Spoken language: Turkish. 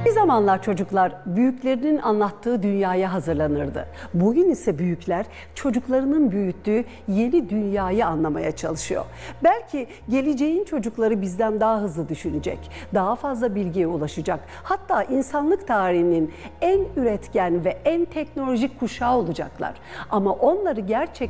Bir zamanlar çocuklar büyüklerinin anlattığı dünyaya hazırlanırdı. Bugün ise büyükler çocuklarının büyüttüğü yeni dünyayı anlamaya çalışıyor. Belki geleceğin çocukları bizden daha hızlı düşünecek, daha fazla bilgiye ulaşacak. Hatta insanlık tarihinin en üretken ve en teknolojik kuşağı olacaklar. Ama onları gerçekten